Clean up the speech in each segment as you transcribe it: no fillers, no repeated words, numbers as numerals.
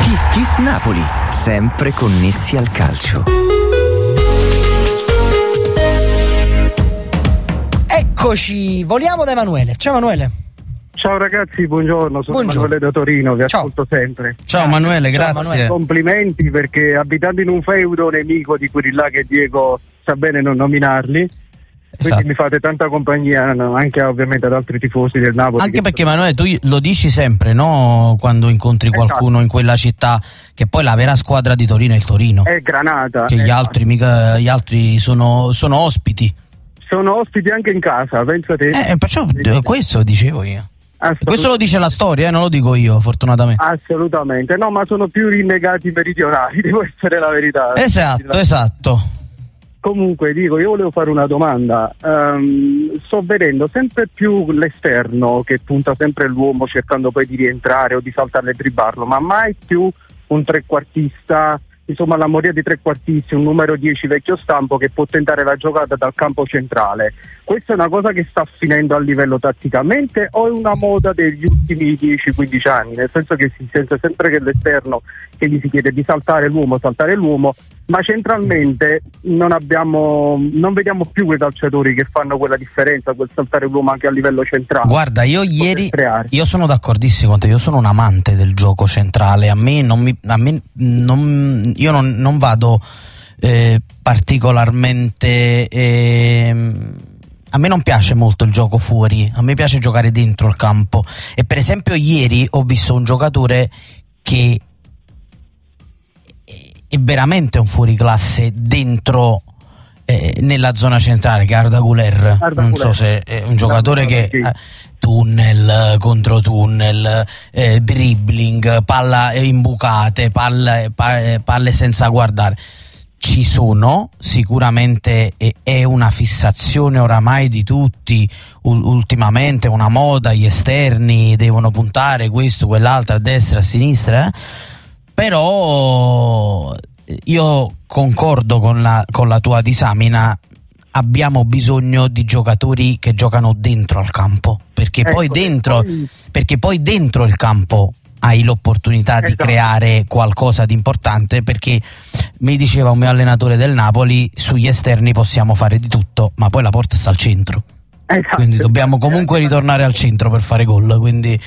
Kiss Kiss Napoli, sempre connessi al calcio. Eccoci, voliamo da Emanuele. Ciao Emanuele. Ciao ragazzi, buongiorno, sono Emanuele da Torino, vi ascolto sempre. Ciao Emanuele, grazie. Emanuele. Complimenti, perché abitando in un feudo nemico di quelli là che Diego sa bene non nominarli, quindi mi fate tanta compagnia anche ovviamente ad altri tifosi del Napoli. Anche perché Emanuele, tu lo dici sempre, no? Quando incontri qualcuno in quella città, che poi la vera squadra di Torino è il Torino. È Granata. Che gli altri sono ospiti. Sono ospiti anche in casa, pensate. Perciò questo dicevo io. Questo lo dice la storia, non lo dico io, fortunatamente. Assolutamente, no, ma sono più rinnegati meridionali, devo essere la verità. Esatto. Comunque, dico, io volevo fare una domanda. Sto vedendo sempre più l'esterno che punta sempre l'uomo cercando poi di rientrare o di saltarle e dribarlo, ma mai più un trequartista, insomma la moria di trequartisti, un numero 10 vecchio stampo che può tentare la giocata dal campo centrale. Questa è una cosa che sta finendo a livello tatticamente o è una moda degli ultimi 10-15 anni? Nel senso che si sente sempre che l'esterno che gli si chiede di saltare l'uomo, ma centralmente non vediamo più quei calciatori che fanno quella differenza, quel saltare l'uomo anche a livello centrale. Guarda, io sono d'accordissimo con te, io sono un amante del gioco centrale, io non vado particolarmente a me non piace molto il gioco fuori, a me piace giocare dentro il campo, e per esempio ieri ho visto un giocatore che è veramente un fuoriclasse dentro nella zona centrale, che è Arda Güler. Non so se è un giocatore che tunnel contro tunnel, dribbling, palla imbucate, palle senza guardare. Ci sono sicuramente, è una fissazione oramai di tutti ultimamente, una moda, gli esterni devono puntare questo, quell'altro, a destra, a sinistra, però io concordo con la tua disamina. Abbiamo bisogno di giocatori che giocano dentro al campo, perché poi dentro il campo hai l'opportunità di creare qualcosa di importante, perché mi diceva un mio allenatore del Napoli, sugli esterni possiamo fare di tutto, ma poi la porta sta al centro. Quindi dobbiamo comunque ritornare al centro per fare gol, quindi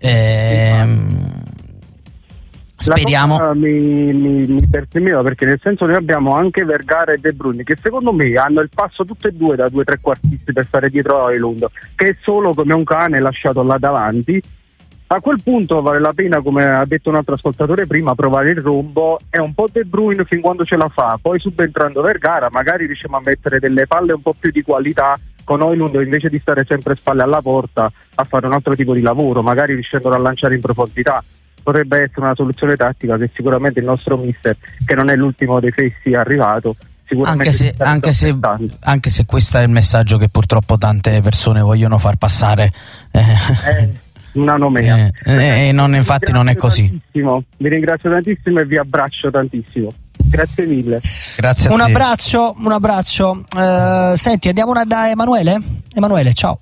speriamo. Mi perplesseva, perché nel senso noi abbiamo anche Vergara e De Bruyne che secondo me hanno il passo tutte e due da 2 trequartisti per stare dietro a Højlund, che è solo come un cane lasciato là davanti. A quel punto vale la pena, come ha detto un altro ascoltatore prima, provare il rombo, e un po' De Bruyne fin quando ce la fa, poi subentrando Vergara magari riusciamo a mettere delle palle un po' più di qualità con Højlund, invece di stare sempre spalle alla porta a fare un altro tipo di lavoro, magari riuscendo a lanciare in profondità. Potrebbe essere una soluzione tattica che sicuramente il nostro mister, che non è l'ultimo dei fessi, è arrivato. Anche se questo è il messaggio che purtroppo tante persone vogliono far passare. Una nomea. Infatti non è così. Tantissimo. Vi ringrazio tantissimo e vi abbraccio tantissimo. Grazie mille. Grazie a te. Un abbraccio. Senti, andiamo da Emanuele? Emanuele, ciao.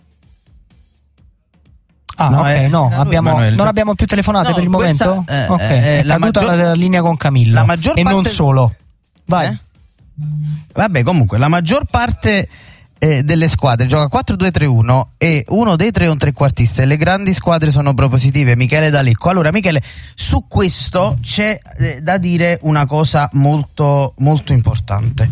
Non abbiamo più telefonate per il momento? È caduta la linea con Camillo. Non solo. Vai. Vabbè, comunque la maggior parte delle squadre gioca 4-2-3-1 e uno dei tre è un trequartista, e le grandi squadre sono propositive. Michele D'Alecco. Allora Michele, su questo c'è da dire una cosa molto molto importante.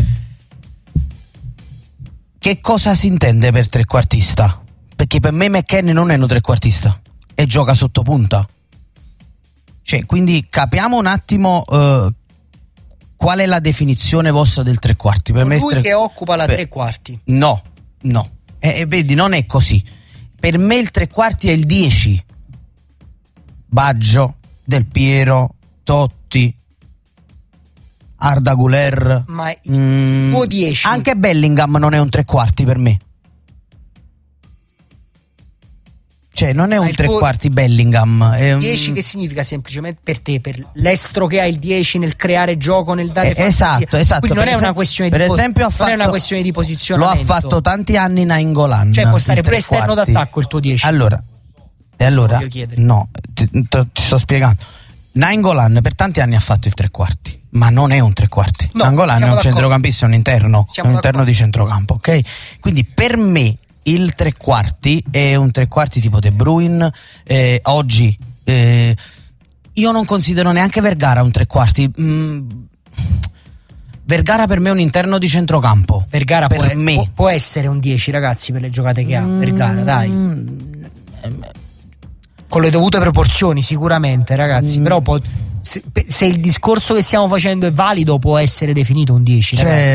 Che cosa si intende per trequartista? Perché per me McKennie non è un trequartista e gioca sotto punta. Quindi capiamo un attimo qual è la definizione vostra del tre quarti. Per me che occupa la tre quarti. No. Vedi, non è così. Per me il tre quarti è il 10. Baggio, Del Piero, Totti, Arda Güler. Ma il tuo 10. Anche Bellingham non è un tre quarti per me. Non è un tre quarti Bellingham. 10 che significa semplicemente per te, per l'estro che ha il 10 nel creare gioco, nel dare fantasia. Esatto. Quindi non è una questione per esempio non è una questione di posizionamento. Lo ha fatto tanti anni Nainggolan. Può stare pure esterno d'attacco il tuo 10. Allora no, ti sto spiegando. Nainggolan per tanti anni ha fatto il tre quarti, ma non è un tre quarti. No, Nainggolan è un centrocampista, è un interno, di centrocampo, ok? Quindi per me il tre quarti è un tre quarti tipo De Bruyne. Oggi io non considero neanche Vergara un tre quarti. Vergara per me è un interno di centrocampo. Vergara può essere un 10, ragazzi, per le giocate che ha. Vergara, dai. Con le dovute proporzioni sicuramente, ragazzi, però se il discorso che stiamo facendo è valido può essere definito un 10,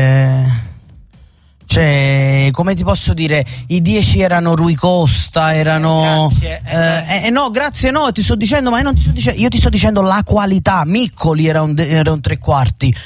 Cioè, come ti posso dire, i 10 erano Rui Costa, erano grazie, ti sto dicendo, ma io non ti sto dicendo, io ti sto dicendo la qualità. Miccoli era un tre quarti,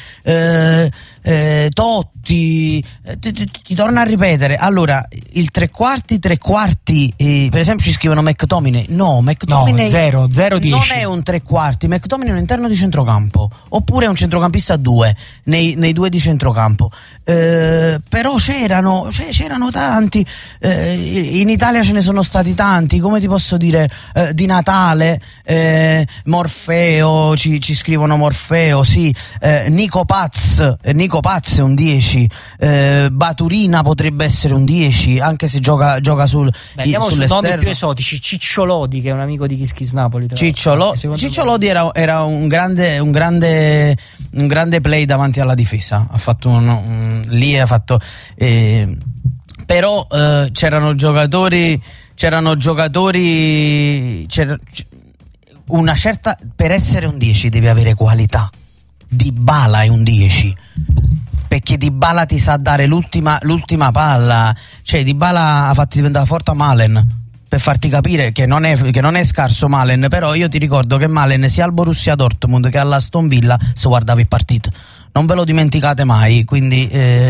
Totti, ti torno a ripetere. Allora, il tre quarti, per esempio ci scrivono McTominay. No, McTominay 0-10 non è un tre quarti. McTominay è un interno di centrocampo, oppure è un centrocampista a 2 nei 2 di centrocampo. Però c'erano tanti, in Italia ce ne sono stati tanti, come ti posso dire, Di Natale, Morfeo, ci scrivono Morfeo, sì, Nico Paz è un 10, Baturina potrebbe essere un 10, anche se gioca andiamo su nomi più esotici. Ciccio Lodi, che è un amico di Kiss Napoli. Ciccio Lodi era un grande play davanti alla difesa, ha fatto però c'erano giocatori una certa, per essere un 10 devi avere qualità. Dybala è un 10 perché Dybala ti sa dare l'ultima palla, cioè Dybala ha fatto diventare forte a Malen, per farti capire che non è scarso Malen, però io ti ricordo che Malen sia al Borussia Dortmund che all'Aston Villa se guardava il partito, non ve lo dimenticate mai, quindi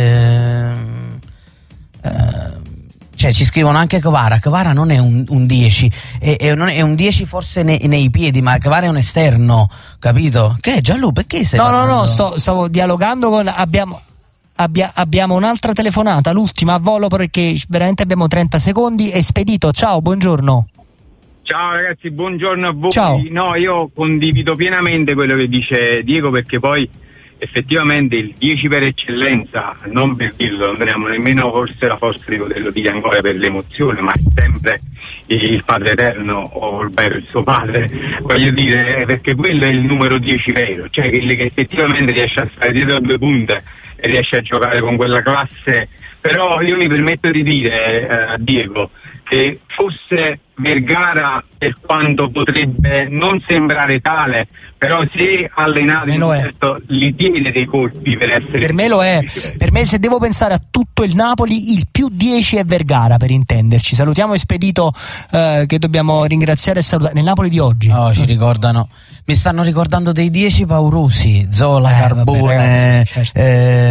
cioè ci scrivono anche Kvara non è un 10, è un 10 forse nei piedi, ma Kvara è un esterno, capito? Che è Gianlu, perché sei no, stavo dialogando con abbiamo un'altra telefonata, l'ultima a volo, perché veramente abbiamo 30 secondi. Espedito, ciao, buongiorno. Ciao ragazzi, buongiorno a voi. Ciao. No, io condivido pienamente quello che dice Diego, perché poi effettivamente il 10 per eccellenza, non per dirlo, non abbiamo nemmeno forse la forza di poterlo dire ancora per l'emozione, ma è sempre il Padre Eterno o il suo padre, voglio dire, perché quello è il numero 10 vero, cioè quelli che effettivamente riesce a stare dietro a 2 punte e riesce a giocare con quella classe. Però io mi permetto di dire a Diego che forse Vergara, per quanto potrebbe non sembrare tale, però se allenato in un certo gli tiene dei colpi per essere. Per me lo è. Per me, se devo pensare a tutto il Napoli, il più 10 è Vergara, per intenderci. Salutiamo Espedito, che dobbiamo ringraziare e salutare. Nel Napoli di oggi. Oh, ci ricordano. Mi stanno ricordando dei 10 paurosi, Zola, Carbone, vabbè, ragazzi, certo.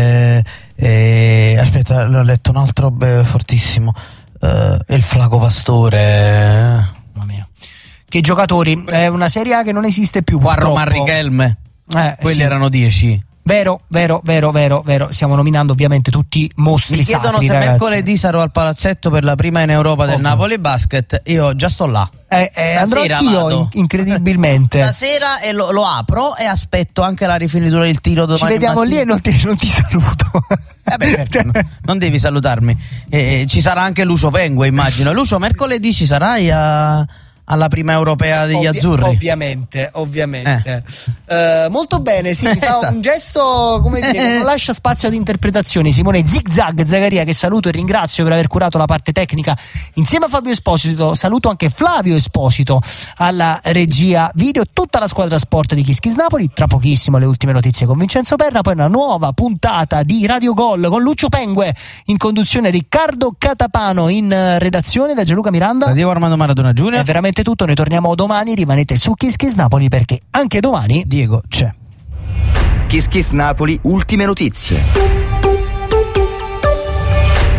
Aspetta, l'ho letto un altro fortissimo, il Flaco Pastore. Mamma mia, che giocatori. È una Serie A che non esiste più, Guarro Marrichelme, quelli erano 10. Vero. Stiamo nominando ovviamente tutti mostri sacri. Mi chiedono se ragazzi. Mercoledì sarò al palazzetto per la prima in Europa del Napoli Basket. Io già sto là. Andrò anch'io, incredibilmente. Stasera e lo apro e aspetto anche la rifinitura del tiro domani. Ci vediamo mattina. Lì e non ti saluto. Certo, non devi salutarmi. Ci sarà anche Lucio Pengue, immagino. Lucio, mercoledì ci sarai alla prima europea degli azzurri? Ovviamente. Molto bene, sì, mi fa un gesto, come dire, non lascia spazio ad interpretazioni. Simone Zagaria, che saluto e ringrazio per aver curato la parte tecnica insieme a Fabio Esposito. Saluto anche Flavio Esposito alla regia video, tutta la squadra sport di Kiss Napoli. Tra pochissimo le ultime notizie con Vincenzo Perna, poi una nuova puntata di Radio Gol con Lucio Pengue in conduzione, Riccardo Catapano in redazione, da Gianluca Miranda, da Diego Armando Maradona Junior. È veramente tutto, noi torniamo domani, rimanete su Kiss Napoli perché anche domani Diego c'è. Kiss Napoli, ultime notizie.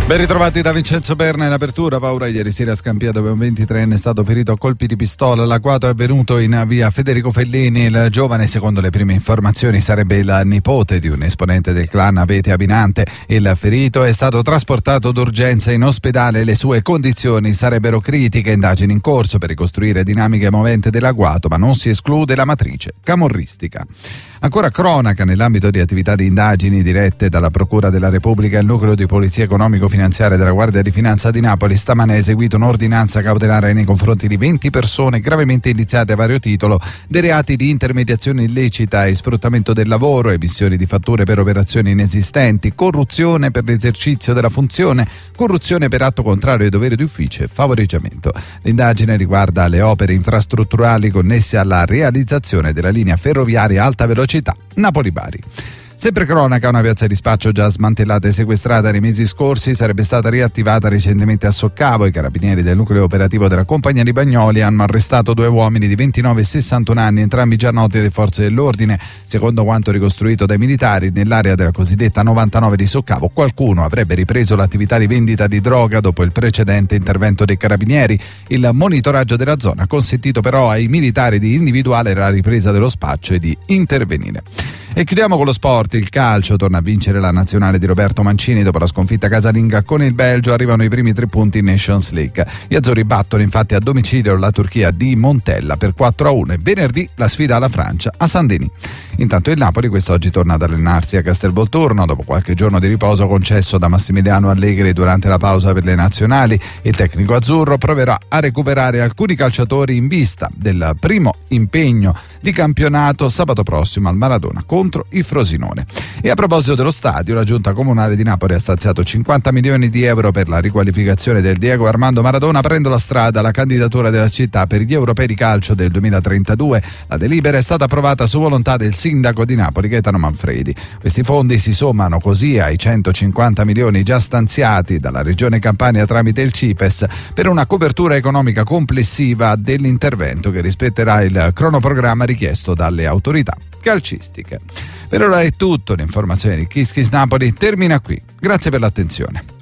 Ben ritrovati da Vincenzo Perna in apertura. Paura ieri sera scampia dove un 23enne è stato ferito a colpi di pistola. L'agguato è avvenuto in via Federico Fellini. Il giovane, secondo le prime informazioni, sarebbe il nipote di un esponente del clan Abete Abinante. Il ferito è stato trasportato d'urgenza in ospedale. Le sue condizioni sarebbero critiche. Indagini in corso per ricostruire dinamiche moventi dell'agguato, ma non si esclude la matrice camorristica. Ancora cronaca nell'ambito di attività di indagini dirette dalla Procura della Repubblica. Il nucleo di polizia economico-finanziaria della Guardia di Finanza di Napoli stamane ha eseguito un'ordinanza cautelare nei confronti di 20 persone gravemente indiziate a vario titolo dei reati di intermediazione illecita e sfruttamento del lavoro, emissioni di fatture per operazioni inesistenti, corruzione per l'esercizio della funzione, corruzione per atto contrario ai doveri d'ufficio e favoreggiamento. L'indagine riguarda le opere infrastrutturali connesse alla realizzazione della linea ferroviaria alta velocità Napoli-Bari. Sempre cronaca, una piazza di spaccio già smantellata e sequestrata nei mesi scorsi sarebbe stata riattivata recentemente a Soccavo. I carabinieri del nucleo operativo della compagnia di Bagnoli hanno arrestato 2 uomini di 29 e 61 anni, entrambi già noti alle forze dell'ordine. Secondo quanto ricostruito dai militari, nell'area della cosiddetta 99 di Soccavo qualcuno avrebbe ripreso l'attività di vendita di droga dopo il precedente intervento dei carabinieri. Il monitoraggio della zona ha consentito però ai militari di individuare la ripresa dello spaccio e di intervenire. E chiudiamo con lo sport. Il calcio torna a vincere la nazionale di Roberto Mancini dopo la sconfitta casalinga con il Belgio. Arrivano i primi 3 punti in Nations League. Gli azzurri battono infatti a domicilio la Turchia di Montella per 4-1 e venerdì la sfida alla Francia a Saint-Denis. Intanto il Napoli quest'oggi torna ad allenarsi a Castelvolturno dopo qualche giorno di riposo concesso da Massimiliano Allegri durante la pausa per le nazionali. Il tecnico azzurro proverà a recuperare alcuni calciatori in vista del primo impegno di campionato sabato prossimo al Maradona contro il Frosinone. E a proposito dello stadio, la Giunta Comunale di Napoli ha stanziato 50 milioni di euro per la riqualificazione del Diego Armando Maradona, aprendo la strada alla candidatura della città per gli europei di calcio del 2032. La delibera è stata approvata su volontà del sindaco di Napoli Gaetano Manfredi. Questi fondi si sommano così ai 150 milioni già stanziati dalla Regione Campania tramite il CIPES per una copertura economica complessiva dell'intervento che rispetterà il cronoprogramma richiesto dalle autorità calcistiche. Per ora è tutto, l'informazione di Kiss Kiss Napoli termina qui. Grazie per l'attenzione.